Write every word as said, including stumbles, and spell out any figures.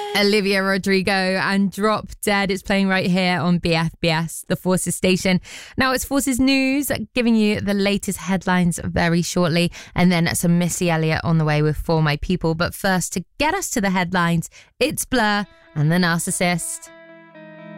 Olivia Rodrigo and Drop Dead is playing right here on B F B S, the Forces station. Now it's Forces News, giving you the latest headlines very shortly, and then some Missy Elliott on the way with For My People. But first, to get us to the headlines, it's Blur and The Narcissist.